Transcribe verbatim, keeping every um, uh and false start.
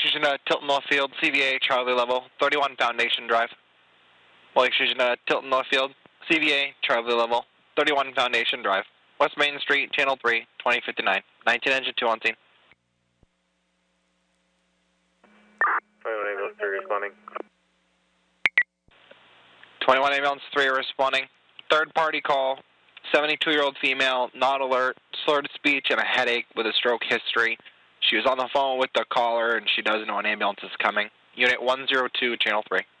Fusion uh, Tilton Northfield, C V A, Charlie Level, thirty-one Foundation Drive. Lake Fusion uh, Tilton Northfield, C V A, Charlie Level, thirty-one Foundation Drive. West Main Street, Channel three, twenty fifty-nine. nineteen engine two on scene. twenty-one ambulance three responding. twenty-one ambulance three responding. Third party call. seventy-two-year-old female, not alert, slurred speech and a headache with a stroke history. She was on the phone with the caller and she doesn't know an ambulance is coming. Unit one zero two, Channel three.